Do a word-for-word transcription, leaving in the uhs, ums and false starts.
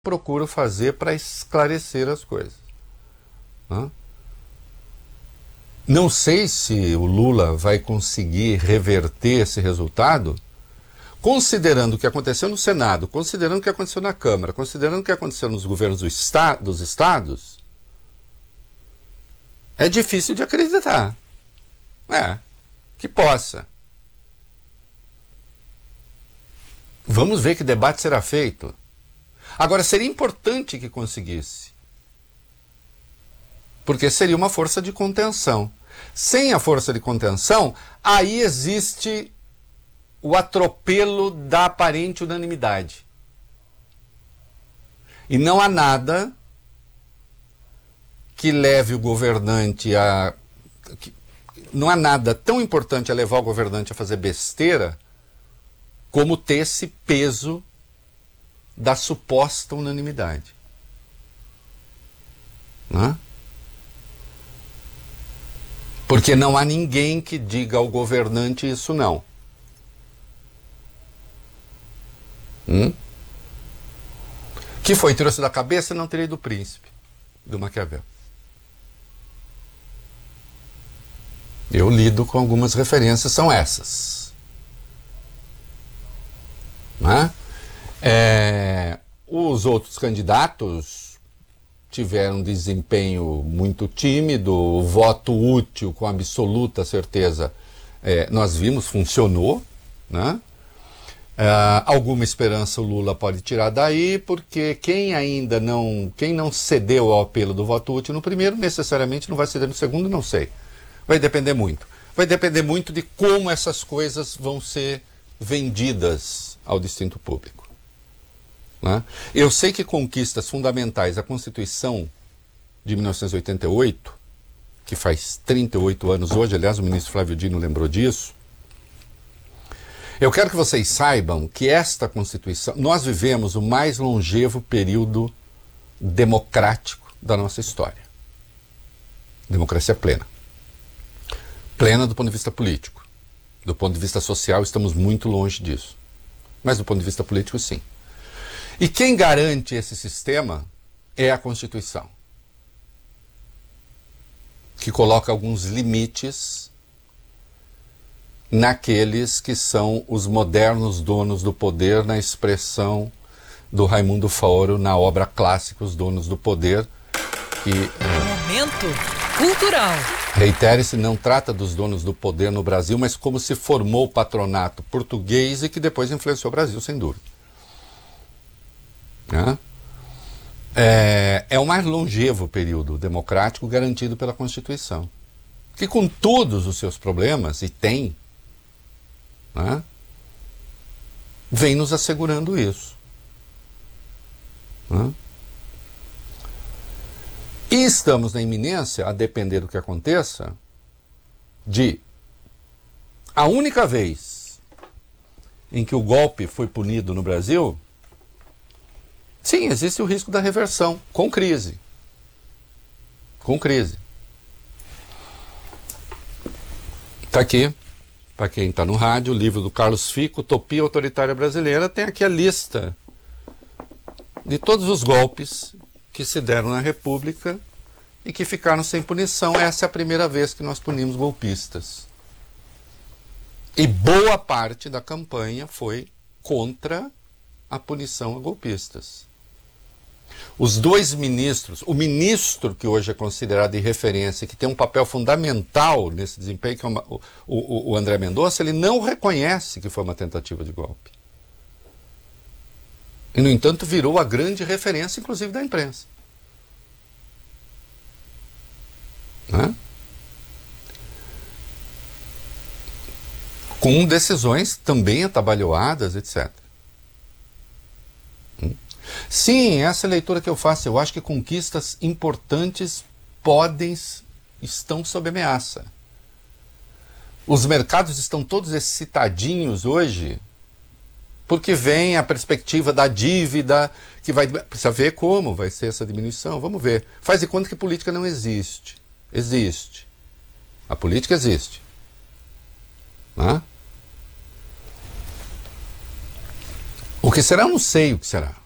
procuro fazer para esclarecer as coisas. Né? Não sei se o Lula vai conseguir reverter esse resultado, considerando o que aconteceu no Senado, considerando o que aconteceu na Câmara, considerando o que aconteceu nos governos do esta- dos estados, é difícil de acreditar. É, que possa. Vamos ver que debate será feito. Agora, seria importante que conseguisse, porque seria uma força de contenção. Sem a força de contenção, aí existe o atropelo da aparente unanimidade. E não há nada que leve o governante a... Não há nada tão importante a levar o governante a fazer besteira como ter esse peso da suposta unanimidade. Né? Porque não há ninguém que diga ao governante isso não. Hum? Que foi, tirou-se da cabeça, não terei do príncipe, do Maquiavel. Eu lido com algumas referências, são essas. Né? É, os outros candidatos tiveram um desempenho muito tímido, o voto útil com absoluta certeza, é, nós vimos, funcionou, né? Uh, alguma esperança o Lula pode tirar daí, porque quem ainda não, quem não cedeu ao apelo do voto útil no primeiro, necessariamente não vai ceder no segundo, não sei. Vai depender muito. Vai depender muito de como essas coisas vão ser vendidas ao distinto público. Né? Eu sei que conquistas fundamentais, a Constituição de mil novecentos e oitenta e oito, que faz trinta e oito anos hoje, aliás o ministro Flávio Dino lembrou disso, eu quero que vocês saibam que esta Constituição, nós vivemos o mais longevo período democrático da nossa história. Democracia plena. Plena do ponto de vista político. Do ponto de vista social, estamos muito longe disso. Mas do ponto de vista político, sim. E quem garante esse sistema é a Constituição, que coloca alguns limites naqueles que são os modernos donos do poder, na expressão do Raimundo Faoro na obra clássica Os Donos do Poder, que é, Momento cultural. Reitere-se, não trata dos donos do poder no Brasil, mas como se formou o patronato português e que depois influenciou o Brasil, sem dúvida. É, é o mais longevo período democrático garantido pela Constituição, que com todos os seus problemas, e tem, né, vem nos assegurando isso. Né? E estamos na iminência, a depender do que aconteça, de a única vez em que o golpe foi punido no Brasil, sim, existe o risco da reversão, com crise. Com crise. Está aqui, para quem está no rádio, o livro do Carlos Fico, Utopia Autoritária Brasileira, tem aqui a lista de todos os golpes que se deram na República e que ficaram sem punição. Essa é a primeira vez que nós punimos golpistas. E boa parte da campanha foi contra a punição a golpistas. Os dois ministros, o ministro que hoje é considerado de referência, que tem um papel fundamental nesse desempenho, que é uma, o, o, o André Mendonça, ele não reconhece que foi uma tentativa de golpe. E, no entanto, virou a grande referência, inclusive, da imprensa. Né? Com decisões também atabalhoadas, etcétera. Sim, essa é a leitura que eu faço. Eu acho que conquistas importantes podem, estão sob ameaça. Os mercados estão todos excitadinhos hoje, porque vem a perspectiva da dívida, que vai... Precisa ver como vai ser essa diminuição, vamos ver. Faz de conta que política não existe. Existe. A política existe. Né? O que será? Eu não sei o que será.